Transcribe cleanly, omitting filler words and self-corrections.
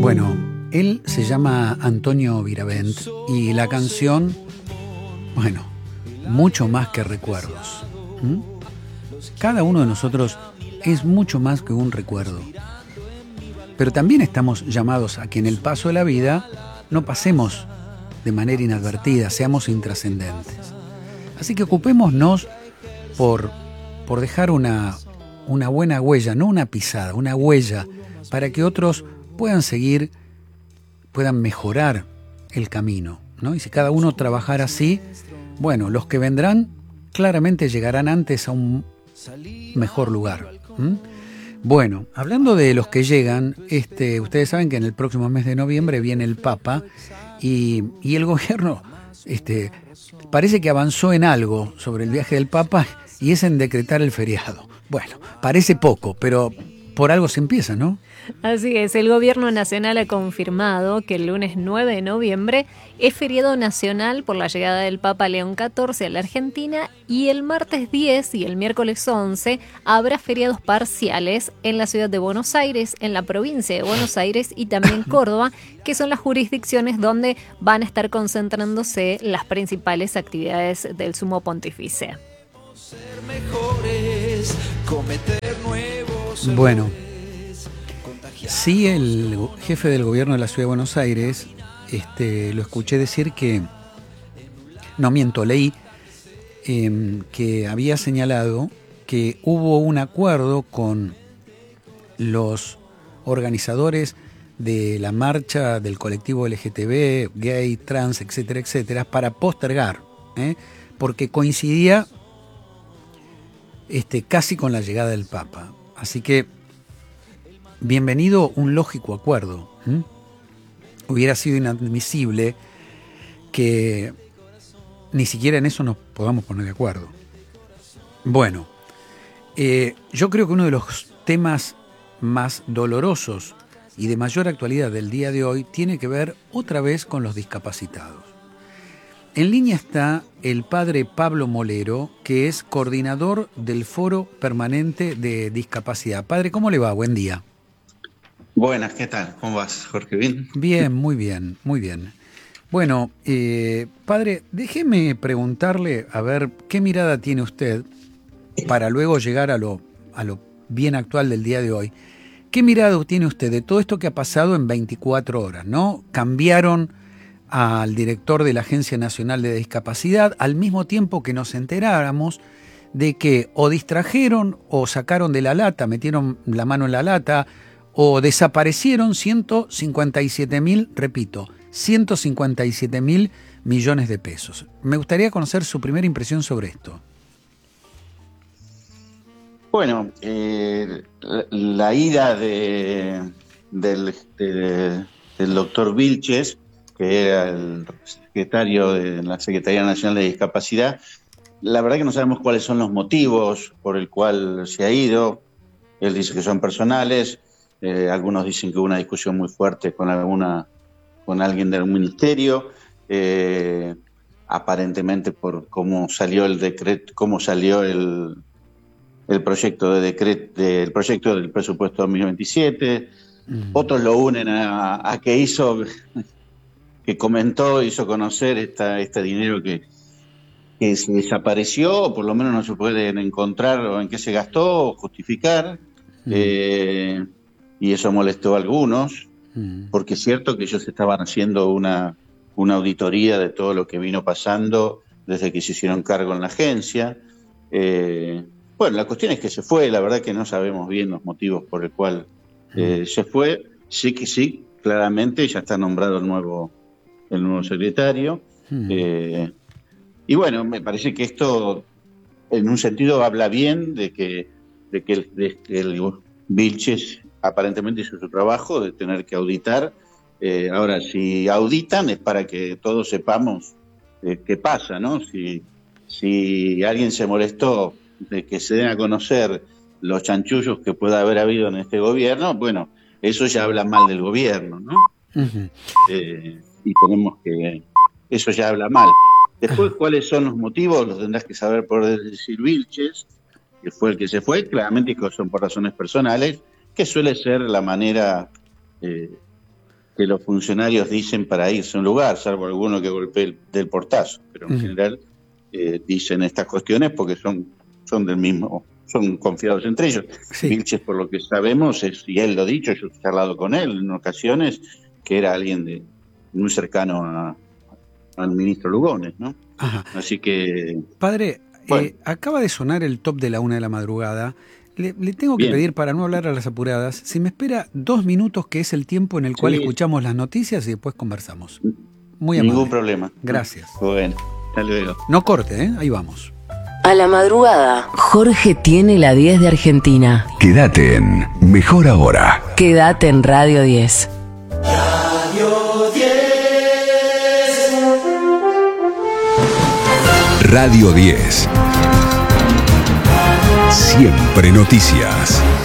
Bueno, él se llama Antonio Viravent y la canción, bueno, mucho más que recuerdos. Cada uno de nosotros es mucho más que un recuerdo. Pero también estamos llamados a que en el paso de la vida no pasemos de manera inadvertida, seamos intrascendentes. Así que ocupémonos por dejar una buena huella, no una pisada, una huella, para que otros puedan seguir, puedan mejorar el camino, ¿no? Y si cada uno trabajara así, bueno, los que vendrán claramente llegarán antes a un mejor lugar. Bueno, hablando de los que llegan, ustedes saben que en el próximo mes de noviembre viene el Papa y el gobierno parece que avanzó en algo sobre el viaje del Papa y es en decretar el feriado. Bueno, parece poco, pero por algo se empieza, ¿no? Así es, el Gobierno Nacional ha confirmado que el lunes 9 de noviembre es feriado nacional por la llegada del Papa León XIV a la Argentina y el martes 10 y el miércoles 11 habrá feriados parciales en la ciudad de Buenos Aires, en la provincia de Buenos Aires y también Córdoba, que son las jurisdicciones donde van a estar concentrándose las principales actividades del Sumo Pontífice. Bueno, sí, el jefe del gobierno de la Ciudad de Buenos Aires, lo escuché decir que, no miento, leí que había señalado que hubo un acuerdo con los organizadores de la marcha del colectivo LGTB, gay, trans, etcétera, etcétera, para postergar, porque coincidía casi con la llegada del Papa. Así que bienvenido un lógico acuerdo. Hubiera sido inadmisible que ni siquiera en eso nos podamos poner de acuerdo. Bueno, yo creo que uno de los temas más dolorosos y de mayor actualidad del día de hoy tiene que ver otra vez con los discapacitados. En línea está el padre Pablo Molero, que es coordinador del Foro Permanente de Discapacidad. Padre, ¿cómo le va? Buen día. Buenas, ¿qué tal? ¿Cómo vas, Jorge? ¿Bien? Bien, muy bien, muy bien. Bueno, padre, déjeme preguntarle, a ver, ¿qué mirada tiene usted para luego llegar a lo bien actual del día de hoy? ¿Qué mirada tiene usted de todo esto que ha pasado en 24 horas, ¿no? Cambiaron al director de la Agencia Nacional de Discapacidad, al mismo tiempo que nos enteráramos de que o distrajeron o sacaron de la lata, metieron la mano en la lata, o desaparecieron 157 mil millones de pesos. Me gustaría conocer su primera impresión sobre esto. Bueno, la ida del doctor Vilches, que era el secretario de la Secretaría Nacional de Discapacidad, la verdad que no sabemos cuáles son los motivos por el cual se ha ido. Él dice que son personales, algunos dicen que hubo una discusión muy fuerte con alguien del ministerio, aparentemente por cómo salió el decreto, cómo salió el proyecto de decreto, el proyecto del presupuesto 2027. Otros lo unen a que hizo conocer este dinero que se desapareció, o por lo menos no se pueden encontrar o en qué se gastó o justificar. Y eso molestó a algunos, porque es cierto que ellos estaban haciendo una auditoría de todo lo que vino pasando desde que se hicieron cargo en la agencia. Bueno, la cuestión es que se fue, la verdad que no sabemos bien los motivos por el cual se fue. Sí que sí, claramente ya está nombrado el nuevo secretario. Y bueno, me parece que esto en un sentido habla bien de que el Vilches aparentemente hizo su trabajo de tener que auditar. Ahora, si auditan es para que todos sepamos qué pasa, ¿no? Si alguien se molestó de que se den a conocer los chanchullos que pueda haber habido en este gobierno, bueno, eso ya habla mal del gobierno, ¿no? Y tenemos que... Eso ya habla mal. Después, ¿cuáles son los motivos? Los tendrás que saber por decir Vilches, que fue el que se fue, claramente que son por razones personales, que suele ser la manera que los funcionarios dicen para irse a un lugar, salvo alguno que golpee del portazo, pero en general dicen estas cuestiones porque son del mismo, son confiados entre ellos. Sí. Vilches, por lo que sabemos, y él lo ha dicho, yo he charlado con él en ocasiones, que era alguien muy cercano al ministro Lugones, ¿no? Ajá. Así que... Padre, bueno. acaba de sonar el top de la 1 de la madrugada. Le tengo que pedir, para no hablar a las apuradas, si me espera 2 minutos, que es el tiempo en el cual escuchamos las noticias y después conversamos. Muy amable. Ningún problema. Gracias. Bueno, hasta luego. No corte, ahí vamos. A la madrugada, Jorge tiene la 10 de Argentina. Quédate en Mejor Ahora. Quédate en Radio 10. Radio 10. Radio 10. Siempre noticias.